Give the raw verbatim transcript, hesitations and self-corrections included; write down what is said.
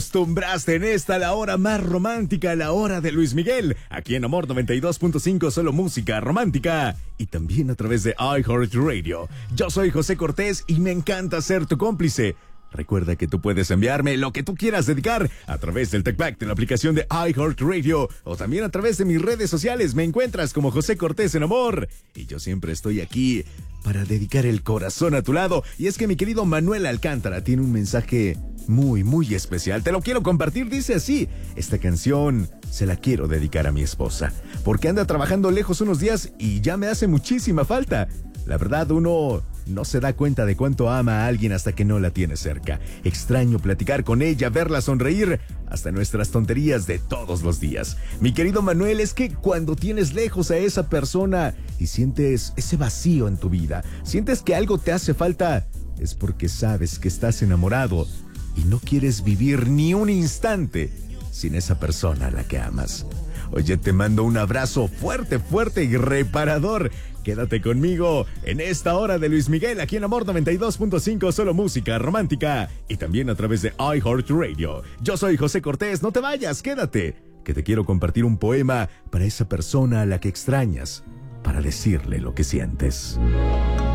Acostumbraste en esta la hora más romántica, la hora de Luis Miguel, aquí en Amor noventa y dos punto cinco, solo música romántica y también a través de iHeartRadio. Yo soy José Cortés y me encanta ser tu cómplice. Recuerda que tú puedes enviarme lo que tú quieras dedicar a través del TalkBack de la aplicación de iHeartRadio o también a través de mis redes sociales. Me encuentras como José Cortés en Amor y yo siempre estoy aquí para dedicar el corazón a tu lado. Y es que mi querido Manuel Alcántara tiene un mensaje muy, muy especial. Te lo quiero compartir, dice así: esta canción se la quiero dedicar a mi esposa, porque anda trabajando lejos unos días y ya me hace muchísima falta. La verdad, uno no se da cuenta de cuánto ama a alguien hasta que no la tiene cerca. Extraño platicar con ella, verla sonreír, hasta nuestras tonterías de todos los días. Mi querido Manuel, es que cuando tienes lejos a esa persona y sientes ese vacío en tu vida, sientes que algo te hace falta, es porque sabes que estás enamorado y no quieres vivir ni un instante sin esa persona a la que amas. Oye, te mando un abrazo fuerte, fuerte y reparador. Quédate conmigo en esta hora de Luis Miguel, aquí en Amor noventa y dos punto cinco, solo música romántica y también a través de iHeartRadio. Yo soy José Cortés, no te vayas, quédate, que te quiero compartir un poema para esa persona a la que extrañas, para decirle lo que sientes.